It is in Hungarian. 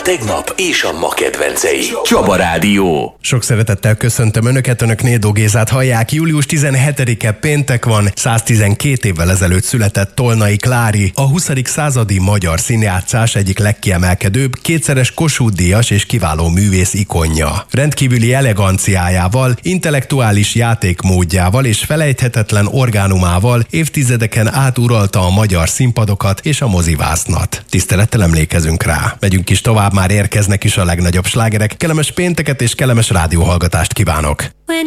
tegnap és a ma kedvencei. Csaba Rádió. Sok szeretettel köszöntöm Önöket, Önök Nédó Gézát hallják. Július 17-e péntek van, 112 évvel ezelőtt született Tolnai Klári, a 20. századi magyar színjátszás egyik legkiemelkedőbb, kétszeres Kossuth-díjas és kiváló művész ikonja. Rendkívüli eleganciájával, intellektuális játékmódjával és felejthetetlen orgánumával évtizedeken át uralta a magyar színpadokat és a mozivásznat. Tisztelettel emlékezünk rá. Megyünk is tovább, már érkeznek is a legnagyobb slágerek. Kellemes pénteket és kellemes rádióhallgatást kívánok!